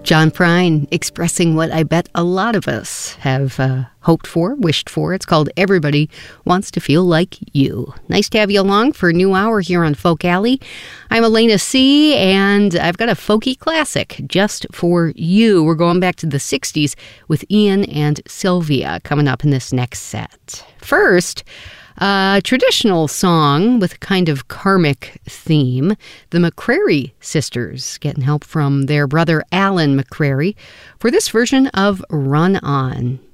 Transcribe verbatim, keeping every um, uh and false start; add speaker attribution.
Speaker 1: John Prine expressing what I bet a lot of us have uh, hoped for, wished for. It's called Everybody Wants to Feel Like You. Nice to have you along for a new hour here on Folk Alley. I'm Elena C., and I've got a folky classic just for you. We're going back to the sixties with Ian and Sylvia coming up in this next set. First, a traditional song with a kind of karmic theme. The McCrary sisters getting help from their brother Alan McCrary for this version of Run On.